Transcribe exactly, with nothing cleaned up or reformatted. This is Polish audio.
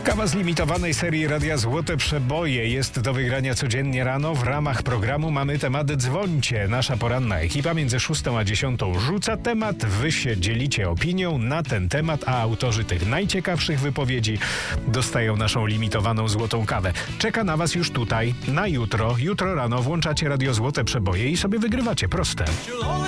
Kawa z limitowanej serii Radia Złote Przeboje jest do wygrania codziennie rano. W ramach programu mamy temat Dzwońcie. Nasza poranna ekipa między szóstą a dziesiątą rzuca temat. Wy się dzielicie opinią na ten temat, a autorzy tych najciekawszych wypowiedzi dostają naszą limitowaną złotą kawę. Czeka na was już tutaj, na jutro. Jutro rano włączacie Radio Złote Przeboje i sobie wygrywacie. Proste.